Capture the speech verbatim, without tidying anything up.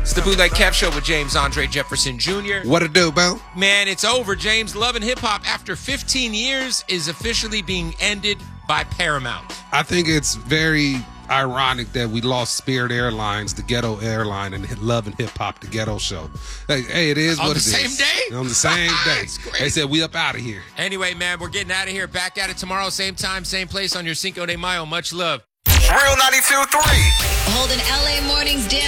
It's the Bootleg Kev Show with James Andre Jefferson Junior What it do, Bo? Man, it's over, James. Love and Hip Hop, after fifteen years, is officially being ended by Paramount. I think it's very ironic that we lost Spirit Airlines, the ghetto airline, and Love and Hip Hop, the ghetto show. Hey, hey it is On what the it is. same day? On the same day. It's crazy. They said we up out of here. Anyway, man, we're getting out of here. Back at it tomorrow, same time, same place on your Cinco de Mayo. Much love. Real ninety-two point three. Holding L A mornings down.